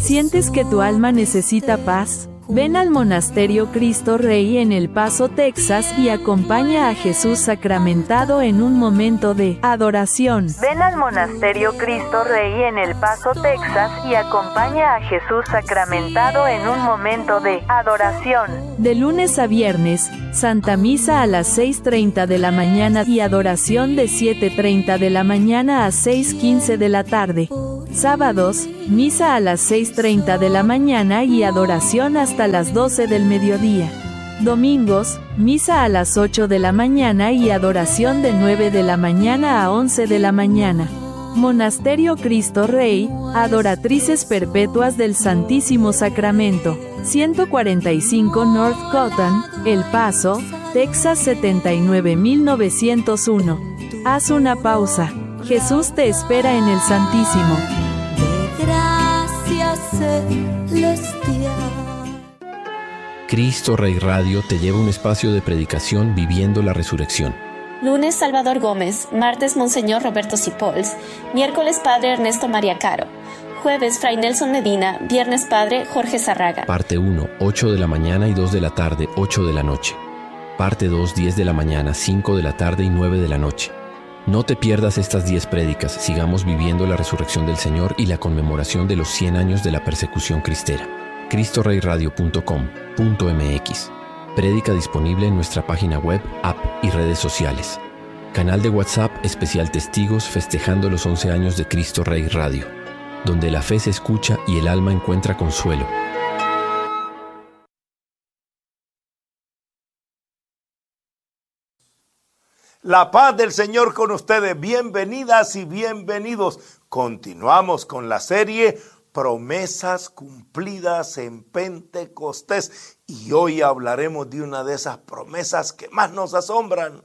¿Sientes que tu alma necesita paz? Ven al Monasterio Cristo Rey en El Paso, Texas y acompaña a Jesús sacramentado en un momento de adoración. Ven al Monasterio Cristo Rey en El Paso, Texas y acompaña a Jesús sacramentado en un momento de adoración. De lunes a viernes, Santa Misa a las 6:30 de la mañana y adoración de 7:30 de la mañana a 6:15 de la tarde. Sábados, misa a las 6:30 de la mañana y adoración hasta las 12 del mediodía. Domingos, misa a las 8 de la mañana y adoración de 9 de la mañana a 11 de la mañana. Monasterio Cristo Rey, Adoratrices Perpetuas del Santísimo Sacramento, 145 North Cotton, El Paso, Texas 79901. Haz una pausa. Jesús te espera en el Santísimo. Cristo Rey Radio te lleva a un espacio de predicación viviendo la resurrección. Lunes, Salvador Gómez. Martes, Monseñor Roberto Sipols. Miércoles, Padre Ernesto María Caro. Jueves, Fray Nelson Medina. Viernes, Padre Jorge Zarraga. Parte 1, 8 de la mañana y 2 de la tarde, 8 de la noche. Parte 2, 10 de la mañana, 5 de la tarde y 9 de la noche. No te pierdas estas 10 prédicas. Sigamos viviendo la resurrección del Señor y la conmemoración de los 100 años de la persecución cristera. CristoReyRadio.com.mx. Prédica disponible en nuestra página web, app y redes sociales. Canal de WhatsApp especial Testigos festejando los 11 años de Cristo Rey Radio, donde la fe se escucha y el alma encuentra consuelo. La paz del Señor con ustedes. Bienvenidas y bienvenidos. Continuamos con la serie Promesas cumplidas en Pentecostés. Y hoy hablaremos de una de esas promesas que más nos asombran.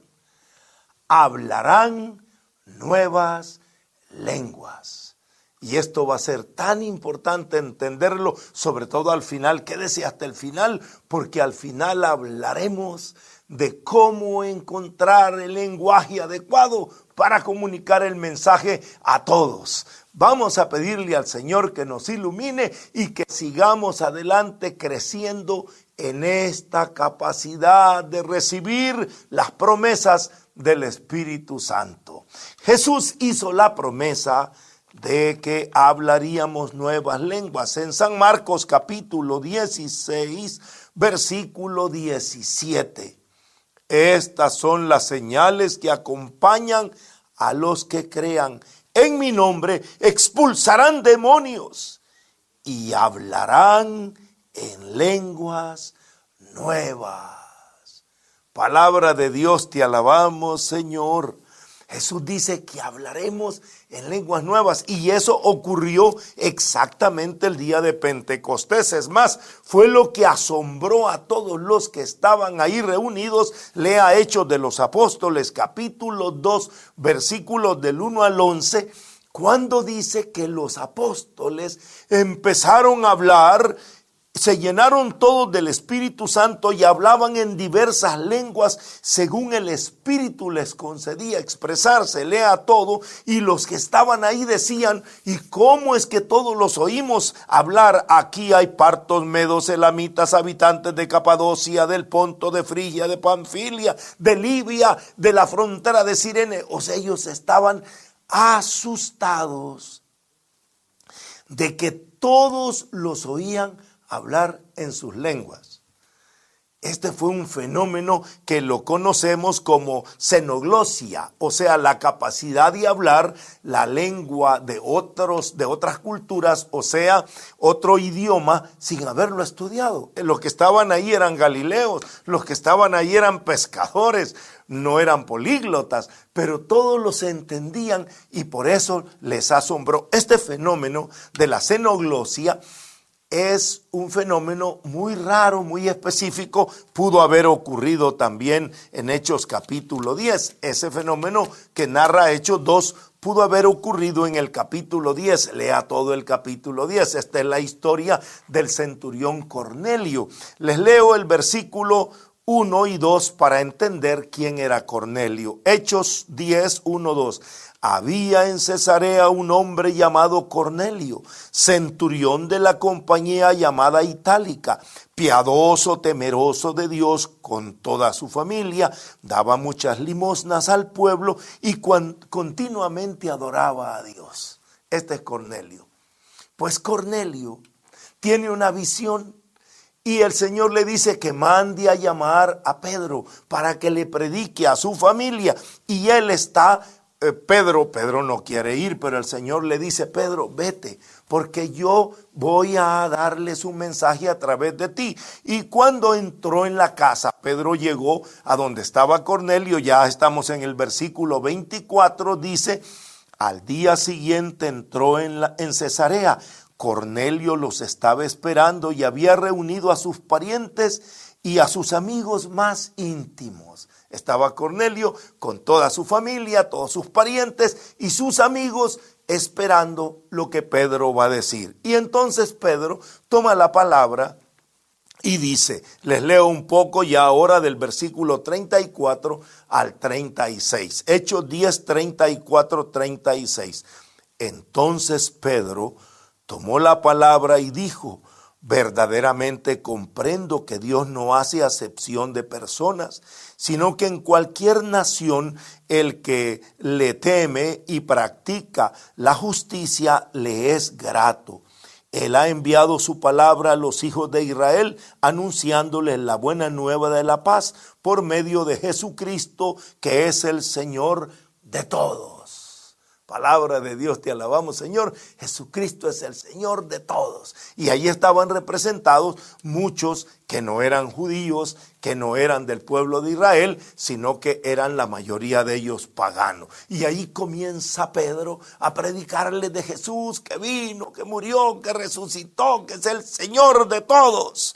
Hablarán nuevas lenguas. Y esto va a ser tan importante entenderlo, sobre todo al final. Quédese hasta el final, porque al final hablaremos de cómo encontrar el lenguaje adecuado para comunicar el mensaje a todos. Vamos a pedirle al Señor que nos ilumine y que sigamos adelante creciendo en esta capacidad de recibir las promesas del Espíritu Santo. Jesús hizo la promesa de que hablaríamos nuevas lenguas en San Marcos capítulo 16, versículo 17. Estas son las señales que acompañan a los que crean. En mi nombre expulsarán demonios y hablarán en lenguas nuevas. Palabra de Dios, te alabamos, Señor. Jesús dice que hablaremos en lenguas nuevas y eso ocurrió exactamente el día de Pentecostés. Es más, fue lo que asombró a todos los que estaban ahí reunidos. Lea Hechos de los Apóstoles, capítulo 2, versículos del 1 al 11, cuando dice que los apóstoles empezaron a hablar. Se llenaron todos del Espíritu Santo y hablaban en diversas lenguas según el Espíritu les concedía expresarse. Lea todo. Y los que estaban ahí decían: ¿y cómo es que todos los oímos hablar? Aquí hay partos, medos, elamitas, habitantes de Capadocia, del Ponto, de Frigia, de Panfilia, de Libia, de la frontera de Cirene. O sea, ellos estaban asustados de que todos los oían hablar en sus lenguas. Este fue un fenómeno que lo conocemos como xenoglosia, o sea, la capacidad de hablar la lengua de otras culturas, o sea, otro idioma sin haberlo estudiado. Los que estaban ahí eran galileos, los que estaban ahí eran pescadores, no eran políglotas, pero todos los entendían y por eso les asombró. Este fenómeno de la xenoglosia es un fenómeno muy raro, muy específico. Pudo haber ocurrido también en Hechos capítulo 10. Ese fenómeno que narra Hechos 2 pudo haber ocurrido en el capítulo 10. Lea todo el capítulo 10. Esta es la historia del centurión Cornelio. Les leo el versículo 1 y 2 para entender quién era Cornelio. Hechos 10, 1, 2. Había en Cesarea un hombre llamado Cornelio, centurión de la compañía llamada Itálica, piadoso, temeroso de Dios con toda su familia, daba muchas limosnas al pueblo y continuamente adoraba a Dios. Este es Cornelio. Pues Cornelio tiene una visión y el Señor le dice que mande a llamar a Pedro para que le predique a su familia. Y él está, Pedro no quiere ir, pero el Señor le dice: Pedro, vete, porque yo voy a darles un mensaje a través de ti. Y cuando entró en la casa, Pedro llegó a donde estaba Cornelio. Ya estamos en el versículo 24, dice: al día siguiente entró en Cesarea. Cornelio los estaba esperando y había reunido a sus parientes y a sus amigos más íntimos. Estaba Cornelio con toda su familia, todos sus parientes y sus amigos esperando lo que Pedro va a decir. Y entonces Pedro toma la palabra y dice, les leo un poco ya ahora del versículo 34 al 36. Hechos 10, 34, 36. Entonces Pedro tomó la palabra y dijo: verdaderamente comprendo que Dios no hace acepción de personas, sino que en cualquier nación el que le teme y practica la justicia le es grato. Él ha enviado su palabra a los hijos de Israel, anunciándoles la buena nueva de la paz por medio de Jesucristo, que es el Señor de todos. Palabra de Dios, te alabamos, Señor. Jesucristo es el Señor de todos. Y ahí estaban representados muchos que no eran judíos, que no eran del pueblo de Israel, sino que eran la mayoría de ellos paganos. Y ahí comienza Pedro a predicarles de Jesús, que vino, que murió, que resucitó, que es el Señor de todos.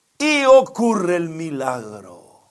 Y ocurre el milagro.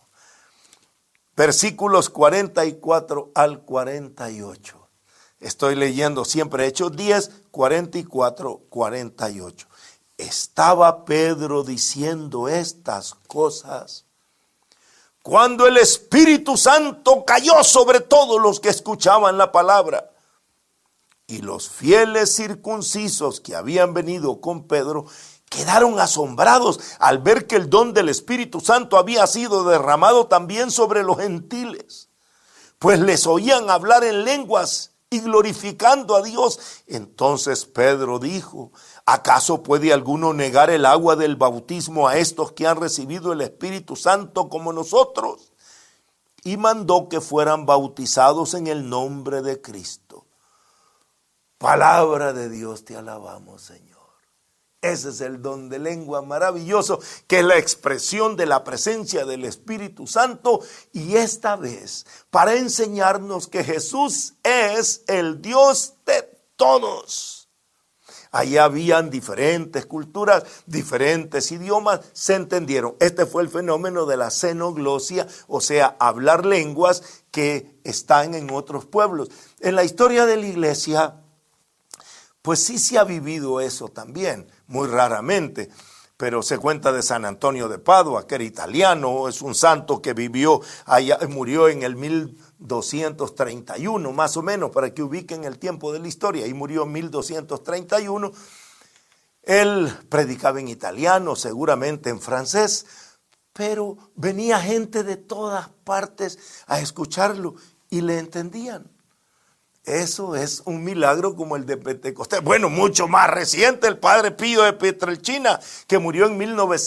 Versículos 44 al 48. Estoy leyendo siempre Hechos 10, 44, 48. Estaba Pedro diciendo estas cosas cuando el Espíritu Santo cayó sobre todos los que escuchaban la palabra. Y los fieles circuncisos que habían venido con Pedro quedaron asombrados al ver que el don del Espíritu Santo había sido derramado también sobre los gentiles, pues les oían hablar en lenguas y glorificando a Dios. Entonces Pedro dijo: ¿acaso puede alguno negar el agua del bautismo a estos que han recibido el Espíritu Santo como nosotros? Y mandó que fueran bautizados en el nombre de Cristo. Palabra de Dios, te alabamos, Señor. Ese es el don de lengua maravilloso, que es la expresión de la presencia del Espíritu Santo, y esta vez para enseñarnos que Jesús es el Dios de todos. Allí habían diferentes culturas, diferentes idiomas, se entendieron. Este fue el fenómeno de la xenoglosia, o sea, hablar lenguas que están en otros pueblos. En la historia de la iglesia, pues sí se ha vivido eso también, muy raramente, pero se cuenta de San Antonio de Padua, que era italiano, es un santo que vivió allá, murió en el 1231, más o menos, para que ubiquen el tiempo de la historia, y murió en 1231. Él predicaba en italiano, seguramente en francés, pero venía gente de todas partes a escucharlo y le entendían. Eso es un milagro como el de Pentecostés. Bueno, mucho más reciente, el padre Pío de Pietrelcina, que murió en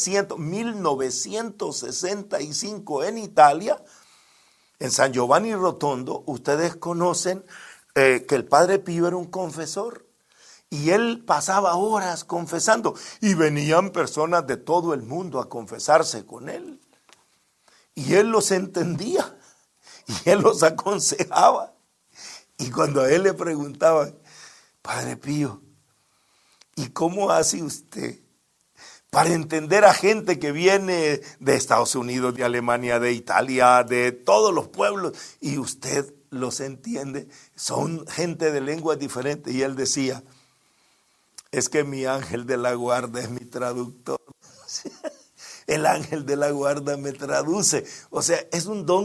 1965 en Italia, en San Giovanni Rotondo. Ustedes conocen que el padre Pío era un confesor y él pasaba horas confesando y venían personas de todo el mundo a confesarse con él. Y él los entendía y él los aconsejaba. Y cuando a él le preguntaban: Padre Pío, ¿y cómo hace usted para entender a gente que viene de Estados Unidos, de Alemania, de Italia, de todos los pueblos, y usted los entiende? Son gente de lenguas diferentes. Y él decía: es que mi ángel de la guarda es mi traductor. El ángel de la guarda me traduce. O sea, es un don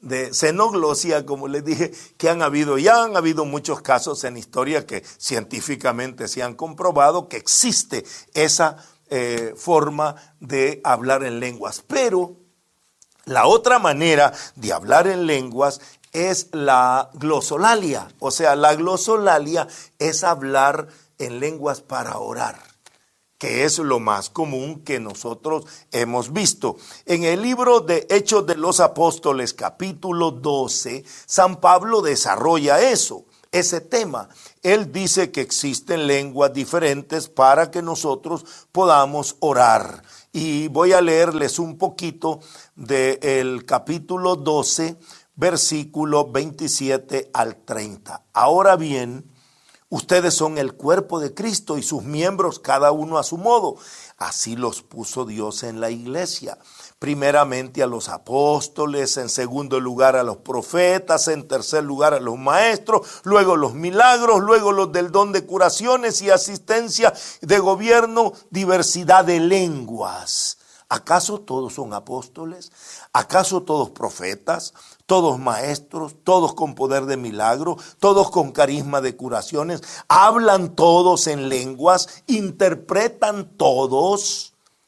de xenoglosia, como les dije, que han habido muchos casos en historia que científicamente se han comprobado que existe esa forma de hablar en lenguas. Pero la otra manera de hablar en lenguas es la glosolalia. O sea, la glosolalia es hablar en lenguas para orar, que es lo más común que nosotros hemos visto. En el libro de Hechos de los Apóstoles, capítulo 12, San Pablo desarrolla ese tema. Él dice que existen lenguas diferentes para que nosotros podamos orar. Y voy a leerles un poquito del capítulo 12, versículo 27 al 30. Ahora bien, ustedes son el cuerpo de Cristo y sus miembros cada uno a su modo. Así los puso Dios en la iglesia. Primeramente a los apóstoles, en segundo lugar a los profetas, en tercer lugar a los maestros, luego los milagros, luego los del don de curaciones y asistencia de gobierno, diversidad de lenguas. ¿Acaso todos son apóstoles? ¿Acaso todos profetas? ¿Todos maestros? ¿Todos con poder de milagro? ¿Todos con carisma de curaciones? ¿Hablan todos en lenguas? ¿Interpretan todos?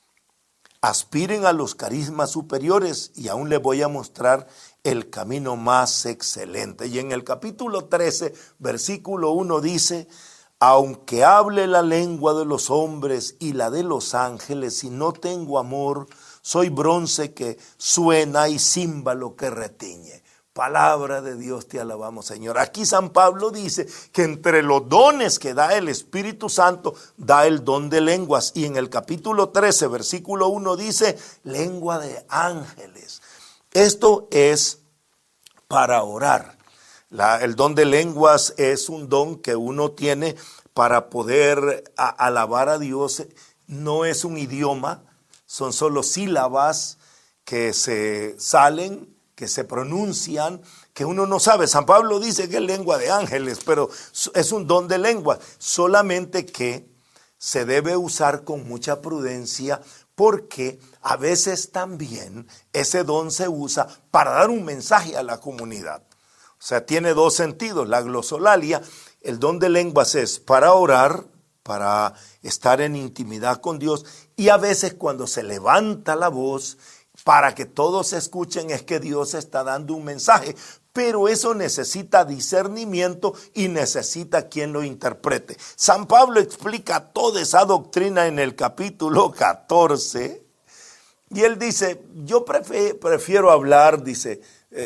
Aspiren a los carismas superiores y aún les voy a mostrar el camino más excelente. Y en el capítulo 13, versículo 1 dice: aunque hable la lengua de los hombres y la de los ángeles, y no tengo amor, soy bronce que suena y címbalo que retiñe. Palabra de Dios, te alabamos, Señor. Aquí San Pablo dice que entre los dones que da el Espíritu Santo, da el don de lenguas. Y en el capítulo 13, versículo 1 dice, lengua de ángeles. Esto es para orar. El don de lenguas es un don que uno tiene para poder alabar a Dios. No es un idioma, son solo sílabas que se salen, que se pronuncian, que uno no sabe. San Pablo dice que es lengua de ángeles, pero es un don de lengua, solamente que se debe usar con mucha prudencia, porque a veces también ese don se usa para dar un mensaje a la comunidad. O sea, tiene dos sentidos. La glosolalia, el don de lenguas es para orar, para estar en intimidad con Dios, y a veces cuando se levanta la voz para que todos escuchen es que Dios está dando un mensaje, pero eso necesita discernimiento y necesita quien lo interprete. San Pablo explica toda esa doctrina en el capítulo 14 y él dice, yo prefiero hablar, dice,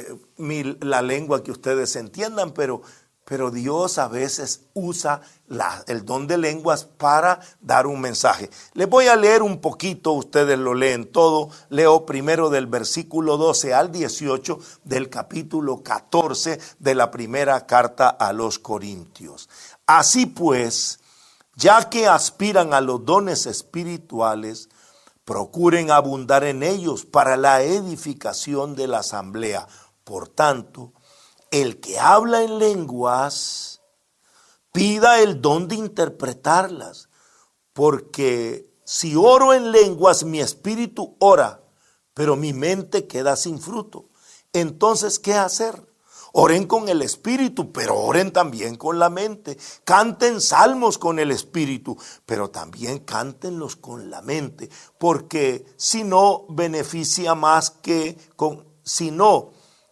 la lengua que ustedes entiendan, pero Dios a veces usa el don de lenguas para dar un mensaje. Les voy a leer un poquito, ustedes lo leen todo. Leo primero del versículo 12 al 18 del capítulo 14 de la primera carta a los Corintios. Así pues, ya que aspiran a los dones espirituales, procuren abundar en ellos para la edificación de la asamblea. Por tanto, el que habla en lenguas, pida el don de interpretarlas, porque si oro en lenguas, mi espíritu ora, pero mi mente queda sin fruto. Entonces, ¿qué hacer? Oren con el espíritu, pero oren también con la mente. Canten salmos con el espíritu, pero también cántenlos con la mente, porque si no beneficia más que si no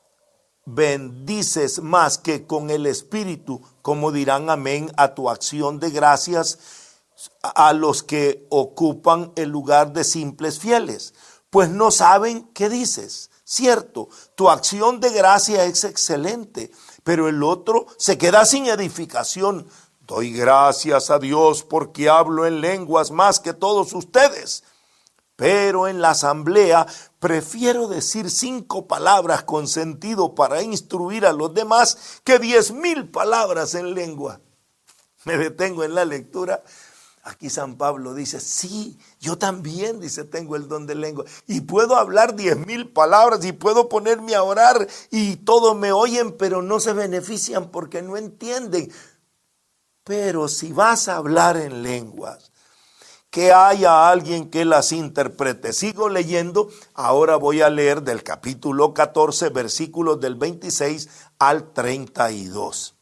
bendices más que con el espíritu, como dirán amén a tu acción de gracias a los que ocupan el lugar de simples fieles, pues no saben qué dices. Cierto, tu acción de gracia es excelente, pero el otro se queda sin edificación. Doy gracias a Dios porque hablo en lenguas más que todos ustedes. Pero en la asamblea prefiero decir 5 palabras con sentido para instruir a los demás que 10,000 palabras en lengua. Me detengo en la lectura. Aquí San Pablo dice, sí, yo también, dice, tengo el don de lengua. Y puedo hablar 10,000 palabras y puedo ponerme a orar y todos me oyen, pero no se benefician porque no entienden. Pero si vas a hablar en lenguas, que haya alguien que las interprete. Sigo leyendo, ahora voy a leer del capítulo 14, versículos del 26 al 32.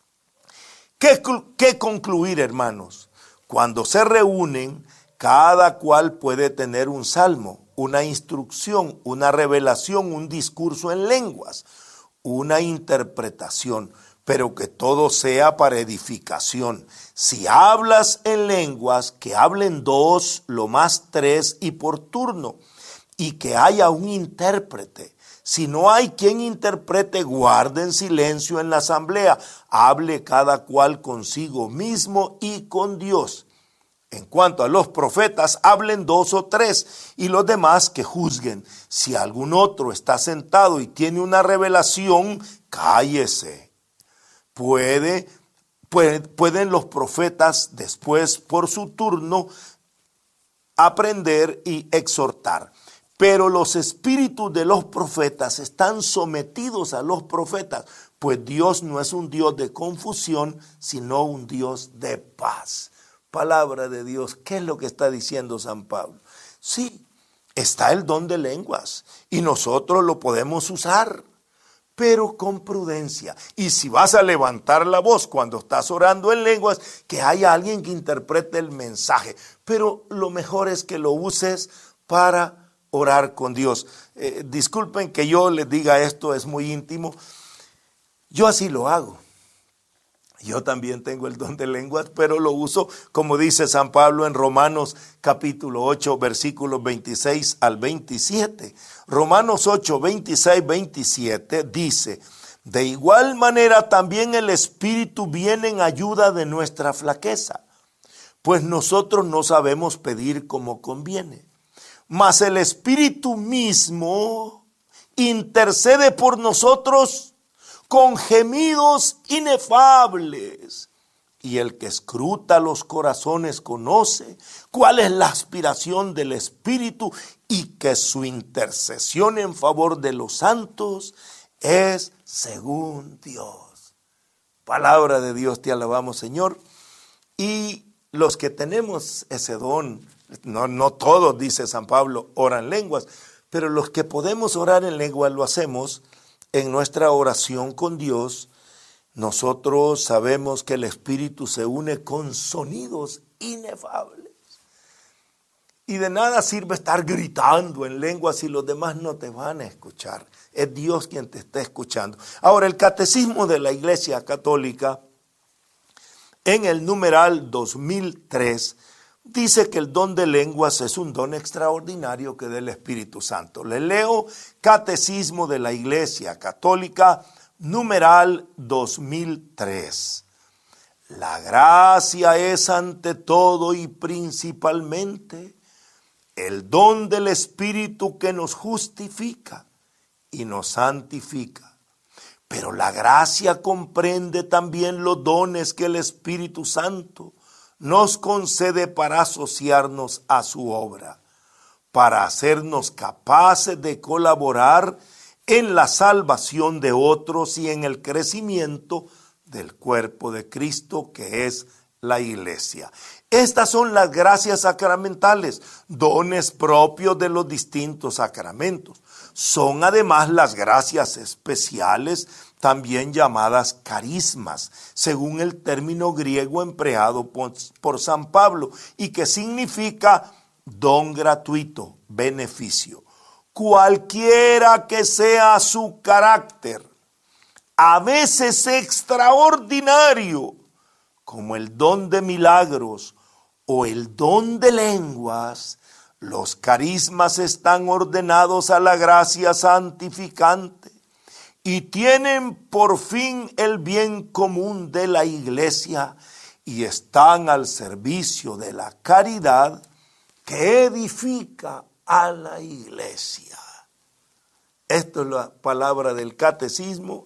¿Qué concluir, hermanos? Cuando se reúnen, cada cual puede tener un salmo, una instrucción, una revelación, un discurso en lenguas, una interpretación, pero que todo sea para edificación. Si hablas en lenguas, que hablen 2, lo más 3 y por turno, y que haya un intérprete. Si no hay quien interprete, guarden silencio en la asamblea, hable cada cual consigo mismo y con Dios. En cuanto a los profetas, hablen 2 o 3 y los demás que juzguen. Si algún otro está sentado y tiene una revelación, cállese. Pueden los profetas después por su turno aprender y exhortar. Pero los espíritus de los profetas están sometidos a los profetas, pues Dios no es un Dios de confusión, sino un Dios de paz. Palabra de Dios, ¿qué es lo que está diciendo San Pablo? Sí, está el don de lenguas y nosotros lo podemos usar, pero con prudencia. Y si vas a levantar la voz cuando estás orando en lenguas, que haya alguien que interprete el mensaje. Pero lo mejor es que lo uses para orar con Dios. Disculpen que yo les diga esto, es muy íntimo. Yo así lo hago. Yo también tengo el don de lenguas, pero lo uso como dice San Pablo en Romanos capítulo 8, versículos 26 al 27. Romanos 8, 26, 27 dice: de igual manera también el Espíritu viene en ayuda de nuestra flaqueza, pues nosotros no sabemos pedir como conviene. Mas el Espíritu mismo intercede por nosotros con gemidos inefables. Y el que escruta los corazones conoce cuál es la aspiración del Espíritu y que su intercesión en favor de los santos es según Dios. Palabra de Dios, te alabamos, Señor. Y los que tenemos ese don, no todos, dice San Pablo, oran lenguas, pero los que podemos orar en lenguas lo hacemos en nuestra oración con Dios. Nosotros sabemos que el Espíritu se une con sonidos inefables. Y de nada sirve estar gritando en lenguas si los demás no te van a escuchar. Es Dios quien te está escuchando. Ahora, el Catecismo de la Iglesia Católica, en el numeral 2003, dice que el don de lenguas es un don extraordinario que da el Espíritu Santo. Le leo Catecismo de la Iglesia Católica, numeral 2003. La gracia es ante todo y principalmente el don del Espíritu que nos justifica y nos santifica. Pero la gracia comprende también los dones que el Espíritu Santo nos concede para asociarnos a su obra, para hacernos capaces de colaborar en la salvación de otros y en el crecimiento del cuerpo de Cristo, que es la Iglesia. Estas son las gracias sacramentales, dones propios de los distintos sacramentos. Son además las gracias especiales, también llamadas carismas, según el término griego empleado por San Pablo, y que significa don gratuito, beneficio. Cualquiera que sea su carácter, a veces extraordinario, como el don de milagros o el don de lenguas, los carismas están ordenados a la gracia santificante y tienen por fin el bien común de la Iglesia y están al servicio de la caridad que edifica a la Iglesia. Esto es la palabra del Catecismo.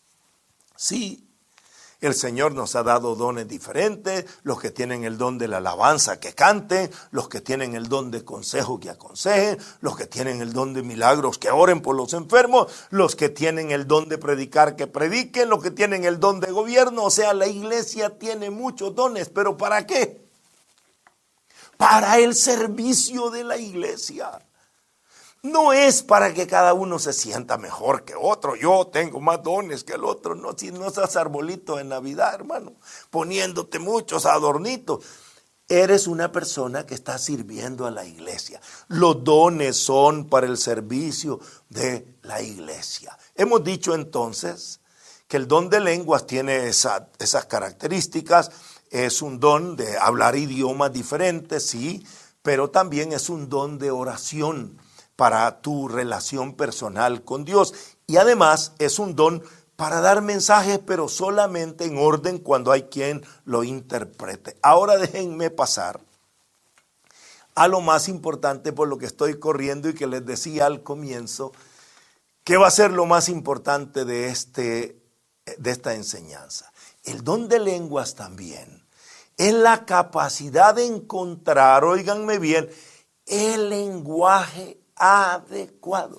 Sí, el Señor nos ha dado dones diferentes, los que tienen el don de la alabanza que canten, los que tienen el don de consejo que aconsejen, los que tienen el don de milagros que oren por los enfermos, los que tienen el don de predicar que prediquen, los que tienen el don de gobierno. O sea, la Iglesia tiene muchos dones, pero ¿para qué? para el servicio de la iglesia. No es para que cada uno se sienta mejor que otro. Yo tengo más dones que el otro. No, si no seas arbolito de Navidad, hermano, poniéndote muchos adornitos. Eres una persona que está sirviendo a la iglesia. Los dones son para el servicio de la iglesia. Hemos dicho entonces que el don de lenguas tiene esas características. Es un don de hablar idiomas diferentes, sí, pero también es un don de oración para tu relación personal con Dios. Y además es un don para dar mensajes, pero solamente en orden cuando hay quien lo interprete. Ahora déjenme pasar a lo más importante por lo que estoy corriendo y que les decía al comienzo, que va a ser lo más importante de esta enseñanza. El don de lenguas también es la capacidad de encontrar, óiganme bien, el lenguaje adecuado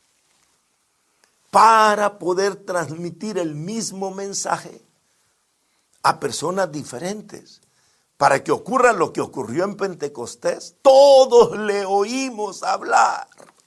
para poder transmitir el mismo mensaje a personas diferentes. Para que ocurra lo que ocurrió en Pentecostés, todos le oímos hablar.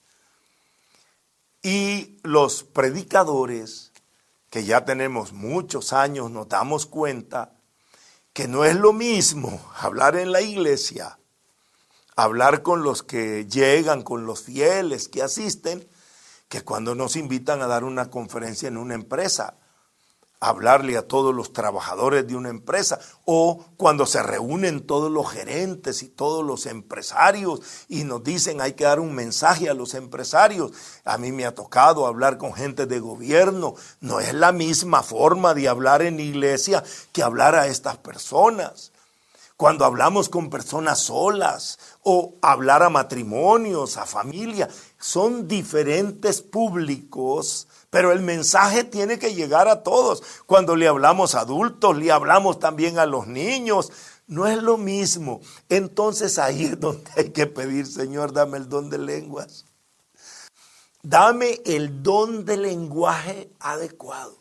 Y los predicadores, que ya tenemos muchos años, nos damos cuenta que no es lo mismo hablar en la iglesia, hablar con los que llegan, con los fieles que asisten, que cuando nos invitan a dar una conferencia en una empresa, hablarle a todos los trabajadores de una empresa, o cuando se reúnen todos los gerentes y todos los empresarios y nos dicen hay que dar un mensaje a los empresarios. A mí me ha tocado hablar con gente de gobierno. No es la misma forma de hablar en iglesia que hablar a estas personas. Cuando hablamos con personas solas o hablar a matrimonios, a familia, son diferentes públicos, pero el mensaje tiene que llegar a todos. Cuando le hablamos a adultos, le hablamos también a los niños, no es lo mismo. Entonces ahí es donde hay que pedir, Señor, dame el don de lenguas. Dame el don de lenguaje adecuado,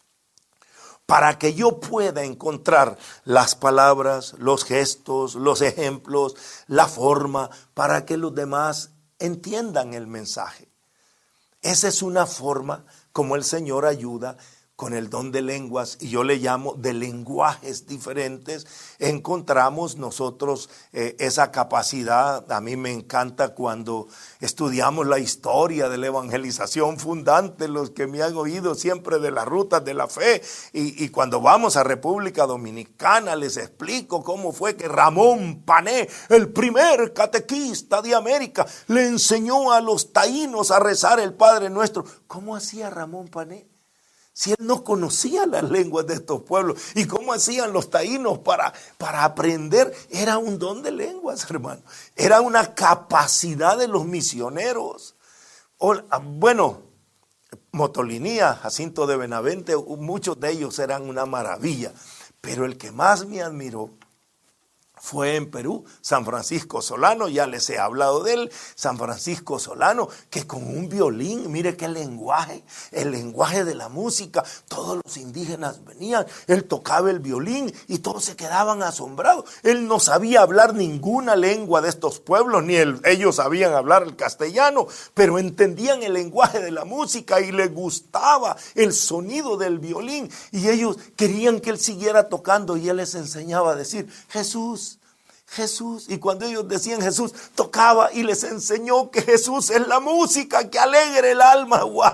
para que yo pueda encontrar las palabras, los gestos, los ejemplos, la forma, para que los demás entiendan el mensaje. Esa es una forma como el Señor ayuda con el don de lenguas, y yo le llamo de lenguajes diferentes. Encontramos nosotros esa capacidad. A mí me encanta cuando estudiamos la historia de la evangelización fundante, los que me han oído siempre de las rutas de la fe, y cuando vamos a República Dominicana les explico cómo fue que Ramón Pané, el primer catequista de América, le enseñó a los taínos a rezar el Padre Nuestro. ¿Cómo hacía Ramón Pané? Si él no conocía las lenguas de estos pueblos. ¿Y cómo hacían los taínos para aprender? Era un don de lenguas, hermano. Era una capacidad de los misioneros. Bueno, Motolinía, Jacinto de Benavente, muchos de ellos eran una maravilla. Pero el que más me admiró fue en Perú, San Francisco Solano. Ya les he hablado de él. San Francisco Solano, que con un violín, mire qué lenguaje, el lenguaje de la música. Todos los indígenas venían, él tocaba el violín y todos se quedaban asombrados. Él no sabía hablar ninguna lengua de estos pueblos, ni ellos sabían hablar el castellano, pero entendían el lenguaje de la música y les gustaba el sonido del violín. Y ellos querían que él siguiera tocando, y él les enseñaba a decir Jesús, Jesús. Y cuando ellos decían Jesús, tocaba y les enseñó que Jesús es la música que alegra el alma. ¡Wow!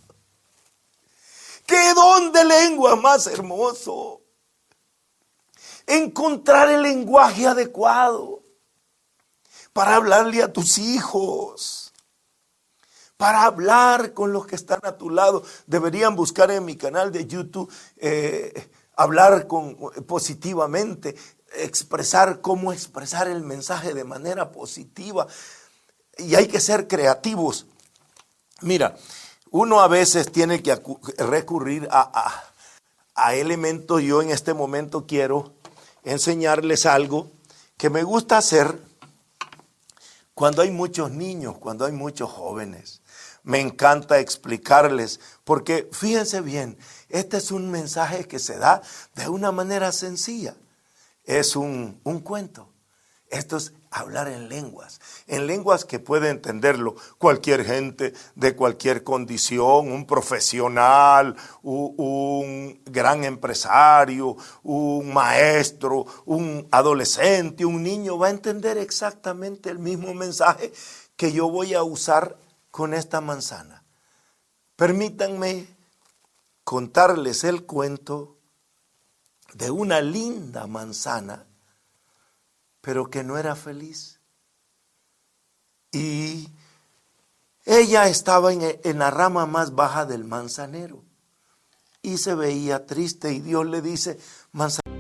¡Qué don de lengua más hermoso! Encontrar el lenguaje adecuado para hablarle a tus hijos, para hablar con los que están a tu lado. Deberían buscar en mi canal de YouTube, hablar positivamente, cómo expresar el mensaje de manera positiva. Y hay que ser creativos. Mira, uno a veces tiene que recurrir a elementos. Yo en este momento quiero enseñarles algo que me gusta hacer cuando hay muchos niños, cuando hay muchos jóvenes. Me encanta explicarles, porque fíjense bien, este es un mensaje que se da de una manera sencilla. Es un cuento. Esto es hablar en lenguas que puede entenderlo cualquier gente de cualquier condición, un profesional, un gran empresario, un maestro, un adolescente, un niño, va a entender exactamente el mismo mensaje que yo voy a usar con esta manzana. Permítanme contarles el cuento de una linda manzana, pero que no era feliz. Y ella estaba en la rama más baja del manzanero y se veía triste, y Dios le dice: manzanero,